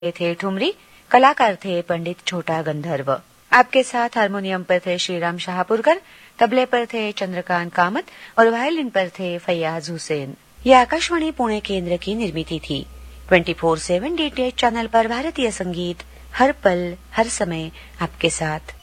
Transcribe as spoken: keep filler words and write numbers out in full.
थे ठुमरी, कलाकार थे पंडित छोटा गंधर्व। आपके साथ हारमोनियम पर थे श्रीराम शाहपुरकर, तबले पर थे चंद्रकांत कामत और वायलिन पर थे फैयाज हुसैन। यह आकाशवाणी पुणे केंद्र की निर्मित थी। ट्वेंटी फोर सेवन डीटीएच चैनल पर भारतीय संगीत हर पल हर समय आपके साथ।